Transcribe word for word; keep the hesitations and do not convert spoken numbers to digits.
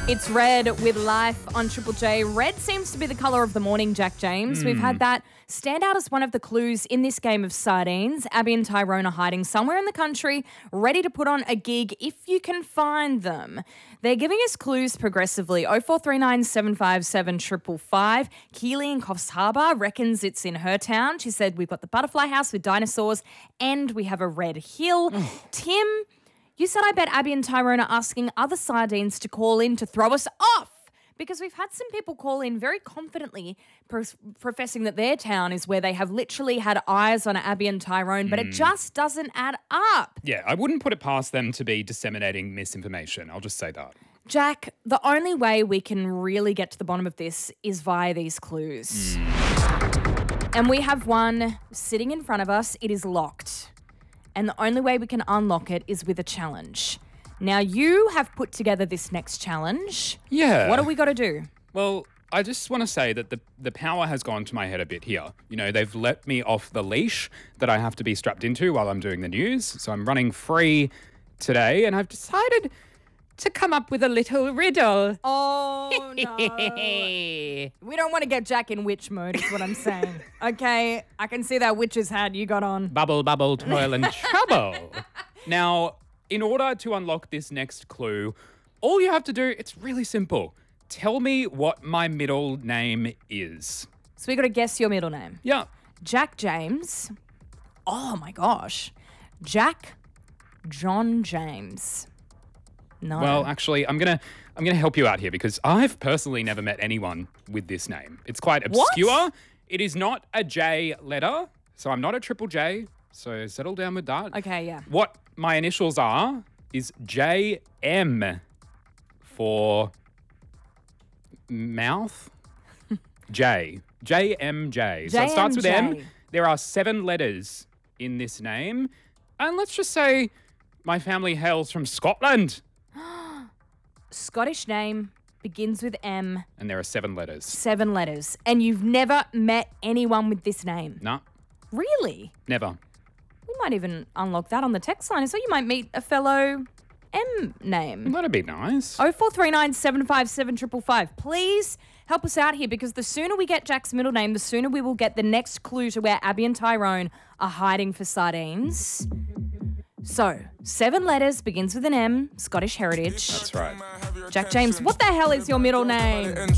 It's Red with Life on Triple J. Red seems to be the colour of the morning, Jack James. Mm. We've had that stand out as one of the clues in this game of sardines. Abby and Tyrone are hiding somewhere in the country, ready to put on a gig if you can find them. They're giving us clues progressively. oh four three nine, seven five seven, five five five. Keely in Coffs Harbour reckons it's in her town. She said we've got the butterfly house with dinosaurs and we have a red hill. Tim... You said I bet Abby and Tyrone are asking other sardines to call in to throw us off because we've had some people call in very confidently pro- professing that their town is where they have literally had eyes on Abby and Tyrone, but mm. it just doesn't add up. Yeah, I wouldn't put it past them to be disseminating misinformation. I'll just say that. Jack, the only way we can really get to the bottom of this is via these clues. Mm. And we have one sitting in front of us. It is locked. And the only way we can unlock it is with a challenge. Now, you have put together this next challenge. Yeah. What do we got to do? Well, I just want to say that the, the power has gone to my head a bit here. You know, they've let me off the leash that I have to be strapped into while I'm doing the news. So I'm running free today, and I've decided to come up with a little riddle. Oh, no. We don't want to get Jack in witch mode, is what I'm saying. Okay, I can see that witch's hat you got on. Bubble, bubble, toil and trouble. Now, in order to unlock this next clue, all you have to do, it's really simple. Tell me what my middle name is. So we got to guess your middle name. Yeah. Jack James. Oh, my gosh. Jack John James. No. Well, actually, I'm gonna I'm gonna help you out here because I've personally never met anyone with this name. It's quite obscure. What? It is not a J letter, so I'm not a triple J. So settle down with that. Okay, yeah. What my initials are is J M for mouth. J. J M J. So it starts with M. There are seven letters in this name. And let's just say my family hails from Scotland. Scottish name, begins with M. And there are seven letters. Seven letters. And you've never met anyone with this name? No. Really? Never. We might even unlock that on the text line, so you might meet a fellow M name. That'd be nice. oh four three nine, seven five seven, five five five. Please help us out here because the sooner we get Jack's middle name, the sooner we will get the next clue to where Abby and Tyrone are hiding for sardines. So, seven letters, begins with an M, Scottish heritage. That's right. Jack James, what the hell is your middle name?